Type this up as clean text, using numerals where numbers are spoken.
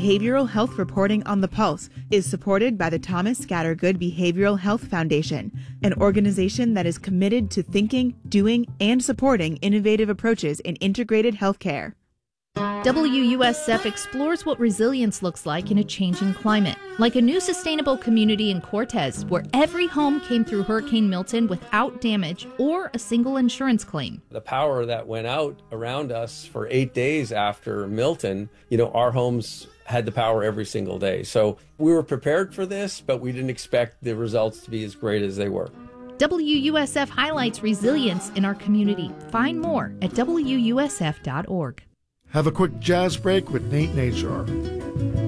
Behavioral Health Reporting on the Pulse is supported by the Thomas Scattergood Behavioral Health Foundation, an organization that is committed to thinking, doing, and supporting innovative approaches in integrated healthcare. WUSF explores what resilience looks like in a changing climate, like a new sustainable community in Cortez, where every home came through Hurricane Milton without damage or a single insurance claim. The power that went out around us for 8 days after Milton, our homes had the power every single day. So we were prepared for this, but we didn't expect the results to be as great as they were. WUSF highlights resilience in our community. Find more at WUSF.org. Have a quick jazz break with Nate Nazar.